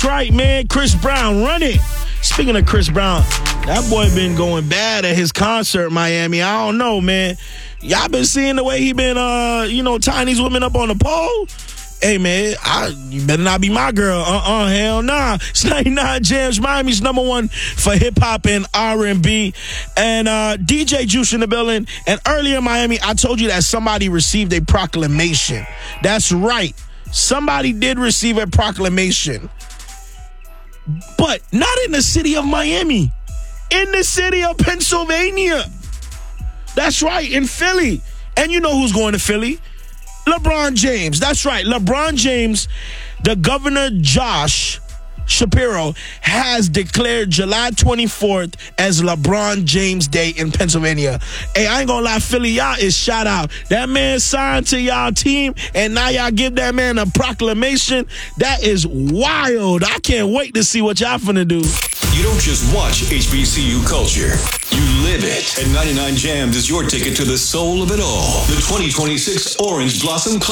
That's right, man. Chris Brown, run it. Speaking of Chris Brown, that boy been going bad at his concert in Miami. I don't know, man. Y'all been seeing the way he been, tying these women up on the pole? Hey, man, you better not be my girl. Hell nah. It's 99 Jams, Miami's number one for hip-hop and R&B. And DJ Juice in the building. And earlier in Miami, I told you that somebody received a proclamation. That's right. Somebody did receive a proclamation. But not in the city of Miami. In the city of Pennsylvania. That's right, in Philly. And you know who's going to Philly? LeBron James. That's right. LeBron James, the Governor Josh Shapiro, has declared July 24th as LeBron James Day in Pennsylvania. Hey, I ain't gonna lie, Philly, y'all is shout out. That man signed to y'all team, and now y'all give that man a proclamation. That is wild. I can't wait to see what y'all finna do. You don't just watch HBCU culture. You live it. And 99 Jams is your ticket to the soul of it all. The 2026 Orange Blossom Classic.